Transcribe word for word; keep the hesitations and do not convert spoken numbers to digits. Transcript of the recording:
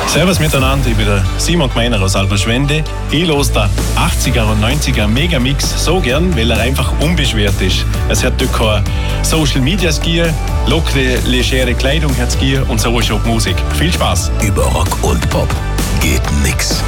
Servus miteinander, ich bin der Simon Gmeiner aus Alberschwende. Ich los der achtziger und neunziger Megamix so gern, weil er einfach unbeschwert ist. Es hat dort keine Social Media Skier, lockere, legere Kleidung hat Skier und so ist auch die Musik. Viel Spaß! Über Rock und Pop geht nix.